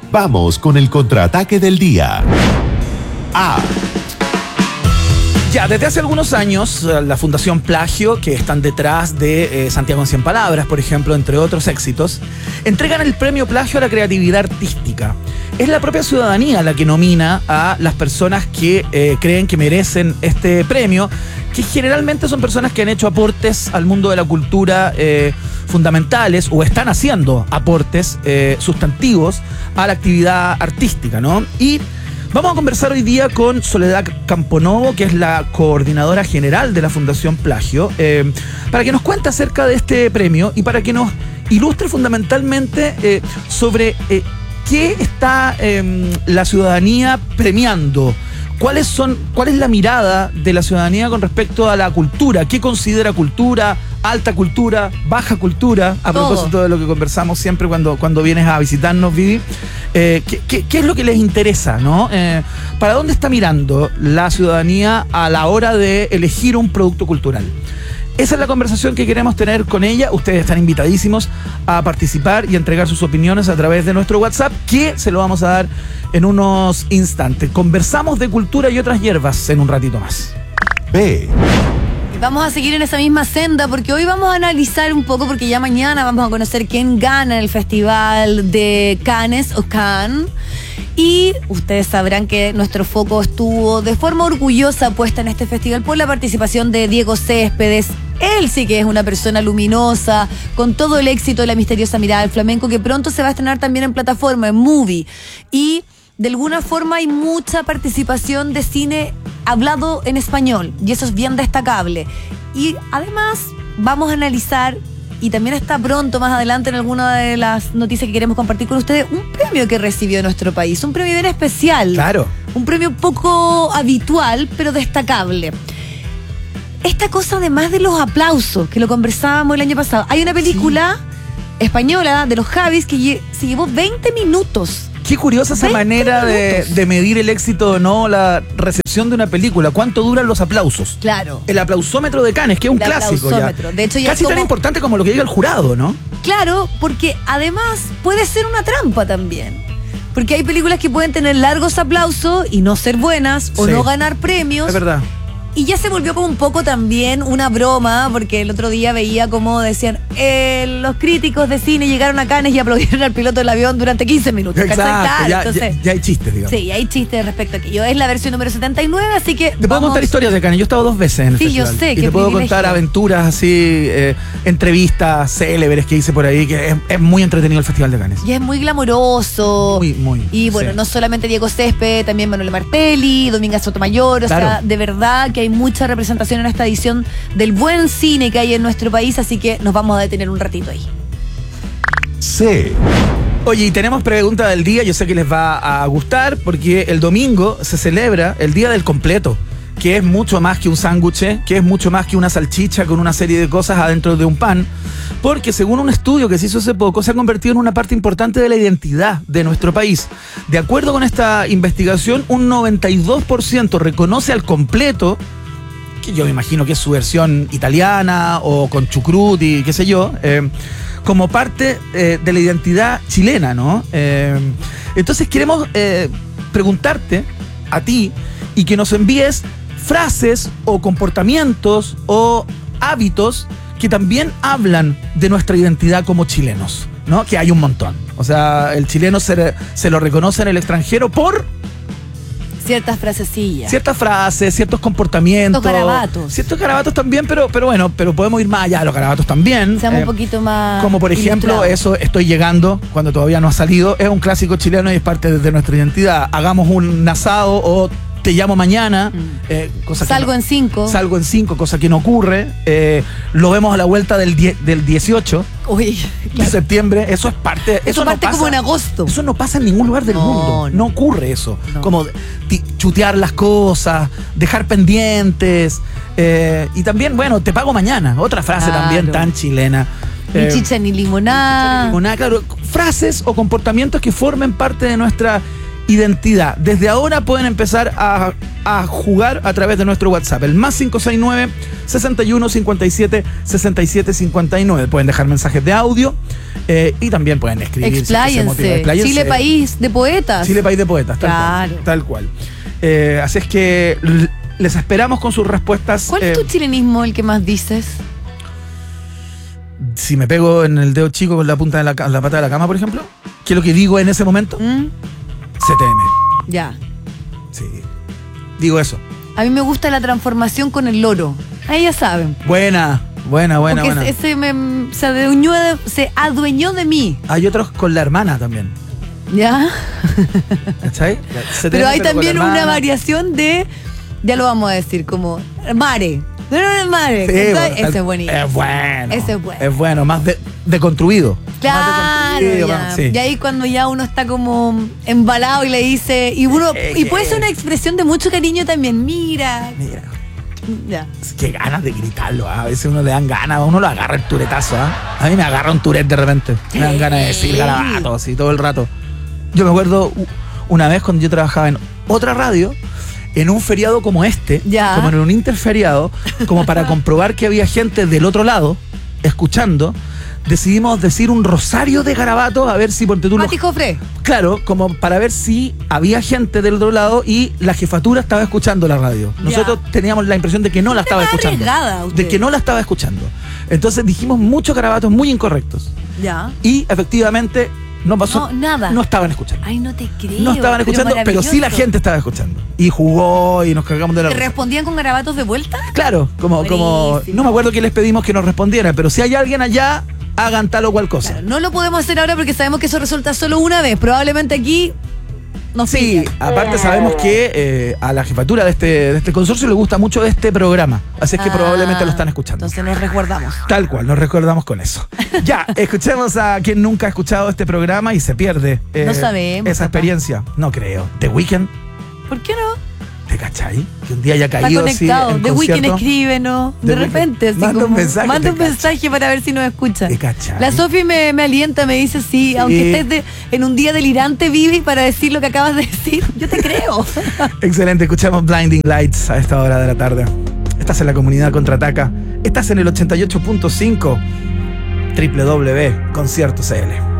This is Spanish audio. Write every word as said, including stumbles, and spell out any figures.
Vamos con el contraataque del día. A. Ya, desde hace algunos años, la Fundación Plagio, que están detrás de eh, Santiago en cien palabras, por ejemplo, entre otros éxitos, entregan el premio Plagio a la creatividad artística. Es la propia ciudadanía la que nomina a las personas que eh, creen que merecen este premio, que generalmente son personas que han hecho aportes al mundo de la cultura eh, fundamentales o están haciendo aportes eh, sustantivos a la actividad artística, ¿no? Y vamos a conversar hoy día con Soledad Camponovo, que es la coordinadora general de la Fundación Plagio, eh, para que nos cuente acerca de este premio y para que nos ilustre fundamentalmente eh, sobre eh, qué está eh, la ciudadanía premiando. ¿Cuáles son, cuál es la mirada de la ciudadanía con respecto a la cultura? ¿Qué considera cultura? Alta cultura, baja cultura, a Todo. propósito de lo que conversamos siempre cuando, cuando vienes a visitarnos, Vivi. Eh, ¿qué, qué, ¿Qué es lo que les interesa, no? Eh, ¿Para dónde está mirando la ciudadanía a la hora de elegir un producto cultural? Esa es la conversación que queremos tener con ella. Ustedes están invitadísimos a participar y a entregar sus opiniones a través de nuestro WhatsApp, que se lo vamos a dar en unos instantes. Conversamos de cultura y otras hierbas en un ratito más. B. Vamos a seguir en esa misma senda porque hoy vamos a analizar un poco, porque ya mañana vamos a conocer quién gana en el Festival de Cannes o Cannes. Y ustedes sabrán que nuestro foco estuvo de forma orgullosa puesta en este festival por la participación de Diego Céspedes. Él sí que es una persona luminosa, con todo el éxito de La misteriosa mirada del flamenco, que pronto se va a estrenar también en plataforma, en Movie. Y de alguna forma hay mucha participación de cine hablado en español, y eso es bien destacable. Y además vamos a analizar, y también está pronto más adelante en alguna de las noticias que queremos compartir con ustedes, un premio que recibió nuestro país, un premio bien especial. Claro. Un premio poco habitual, pero destacable. Esta cosa además de los aplausos, que lo conversábamos el año pasado, hay una película sí. española de los Javis que lle- se llevó veinte minutos. Qué curiosa esa manera de, de medir el éxito o no, la recepción de una película. ¿Cuánto duran los aplausos? Claro. El aplausómetro de Cannes, que es un El clásico ya. aplausómetro. De hecho, ya casi como- tan importante como lo que diga el jurado, ¿no? Claro, porque además puede ser una trampa también. Porque hay películas que pueden tener largos aplausos y no ser buenas o Sí. no ganar premios. Es verdad. Y ya se volvió como un poco también una broma, porque el otro día veía como decían, eh, los críticos de cine llegaron a Cannes y aplaudieron al piloto del avión durante quince minutos. ¿cachai? Exacto, Claro, ya, entonces, ya, ya hay chistes, digamos. sí, hay chistes respecto a aquello. Es la versión número setenta y nueve, así que Te puedo vamos- contar historias de Cannes. Yo he estado dos veces en el Sí, festival. yo sé, Y qué te puedo privilegio. contar aventuras así, eh, entrevistas célebres que hice por ahí, que es, es muy entretenido el Festival de Cannes. Y es muy glamoroso. Muy, muy. Y bueno, sí. no solamente Diego Césped, también Manuel Martelli, Dominga Sotomayor, o Claro. sea, de verdad que hay mucha representación en esta edición del buen cine que hay en nuestro país, así que nos vamos a detener un ratito ahí. C. Oye, y tenemos pregunta del día, yo sé que les va a gustar, porque el domingo se celebra el Día del Completo, que es mucho más que un sándwich, que es mucho más que una salchicha con una serie de cosas adentro de un pan, porque según un estudio que se hizo hace poco, se ha convertido en una parte importante de la identidad de nuestro país. De acuerdo con esta investigación, un noventa y dos por ciento reconoce al completo, que yo me imagino que es su versión italiana o con chucrut y qué sé yo, eh, como parte eh, de la identidad chilena, ¿no? Eh, entonces queremos eh, preguntarte a ti y que nos envíes frases o comportamientos o hábitos que también hablan de nuestra identidad como chilenos, ¿no? Que hay un montón. O sea, el chileno se, se lo reconoce en el extranjero por Ciertas frasecillas. ciertas frases, ciertos comportamientos. Ciertos garabatos. Ciertos garabatos también, pero, pero bueno, pero podemos ir más allá de los garabatos también. Seamos Eh, un poquito más. Como por ejemplo, ilustrados. eso estoy llegando, cuando todavía no ha salido, es un clásico chileno y es parte de nuestra identidad. Hagamos un asado o te llamo mañana. Mm. eh, cosa que Salgo no- en cinco. Salgo en cinco, cosa que no ocurre. Eh, lo vemos a la vuelta del, die- del dieciocho Uy, de claro. septiembre. Eso es parte. Eso no parte pasa- como en agosto. Eso no pasa en ningún lugar del No, mundo. no. No ocurre eso. No. Como ti- chutear las cosas, dejar pendientes. eh, y también, bueno, te pago mañana. Otra frase Claro. también tan chilena. Ni Eh, chicha ni limonada. Limonada, claro, frases o comportamientos que formen parte de nuestra identidad. Desde ahora pueden empezar a, a jugar a través de nuestro WhatsApp, el más cinco seis nueve, sesenta y uno, cincuenta y siete, sesenta y siete, cincuenta y nueve. Pueden dejar mensajes de audio eh, y también pueden escribir. Expláyense. Expláyense. Chile País de Poetas. Chile País de Poetas, tal Claro. cual. Tal cual. Eh, así es que l- les esperamos con sus respuestas. ¿Cuál eh, es tu chilenismo el que más dices? Si me pego en el dedo chico con la punta de la, ca- la pata de la cama, por ejemplo, ¿qué es lo que digo en ese momento? ¿Mm? C T M. Ya. Sí. Digo eso. A mí me gusta la transformación con el loro. Ahí ya saben. Buena, buena, buena, Porque buena. ese me, se, adueñó de, se adueñó de mí. Hay otros con la hermana también. ¿Ya? ¿Cachai? C T M, Pero hay con la también hermana. una variación de, ya lo vamos a decir, como mare. No, no, no, mare. Sí, ¿cachai? bueno, Ese tal- es buenísimo. Es bueno. Ese es bueno. Es bueno, más de, deconstruido. Claro, Más deconstruido, ya. más- sí. Y ahí cuando ya uno está como embalado y le dice, y uno, Eh, y que- puede ser una expresión de mucho cariño también, mira. Mira, Ya. qué ganas de gritarlo. ¿ah? A veces uno le dan ganas, a uno lo agarra el turetazo. ¿ah? A mí me agarra un turet de repente. Me dan ganas de decir garabatos así todo el rato. Yo me acuerdo u- una vez cuando yo trabajaba en otra radio, en un feriado como este, Ya. como en un interferiado, como para comprobar que había gente del otro lado escuchando, decidimos decir un rosario de garabatos a ver si ponte tú los- Mati Jofre. Claro, como para ver si había gente del otro lado y la jefatura estaba escuchando la radio. Nosotros teníamos la impresión de que no la estaba más escuchando. arriesgada usted. De que no la estaba escuchando. Entonces dijimos muchos garabatos muy incorrectos. Ya. Y efectivamente no pasó. No, nada. No estaban escuchando. Ay, no te creo. No estaban escuchando, pero, sí la maravilloso. gente estaba escuchando. Y jugó y nos cargamos de la ¿Te risa. respondían con garabatos de vuelta? Claro, como, como. Buenísimo. No me acuerdo que les pedimos que nos respondieran, pero si hay alguien allá, hagan tal o cual cosa. Claro, no lo podemos hacer ahora porque sabemos que eso resulta solo una vez. Probablemente aquí nos Sí, pillan. aparte sabemos que eh, a la jefatura de este, de este consorcio le gusta mucho este programa. Así es que Ah, probablemente lo están escuchando. Entonces nos resguardamos. Tal cual, nos recordamos con eso. Ya, escuchemos a quien nunca ha escuchado este programa y se pierde eh, No sabemos, esa papá. experiencia. No creo. The Weeknd, ¿Por qué no? ¿te cachai? Que un día haya Está caído así conectado. en The Weeknd concierto. escribe, ¿no? De The Weeknd. repente, así Manda un como, mensaje, manda te un cacho. mensaje para ver si nos escucha. Te cachai. La Sofi me, me alienta, me dice, sí, aunque estés de- en un día delirante, vive para decir lo que acabas de decir. Yo te creo. Excelente, escuchamos Blinding Lights a esta hora de la tarde. Estás en la comunidad Contraataca. Estás en el ochenta y ocho punto cinco. doble u doble u doble u punto concierto punto c l.